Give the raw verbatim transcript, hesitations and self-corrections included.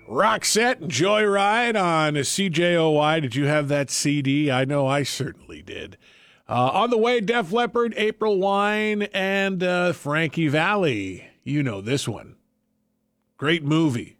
Roxette and Joyride on C J O Y. Did you have that C D? I know I certainly did. Uh, on the way, Def Leppard, April Wine, and uh, Frankie Valli. You know this one. Great movie.